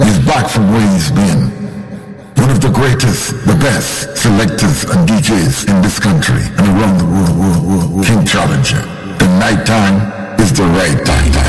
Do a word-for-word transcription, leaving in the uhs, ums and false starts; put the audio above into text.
He's back from where he's been. One of the greatest, the best selectors and D Js in this country and around the world, world, world, world. King Challenger. The night time is the right time.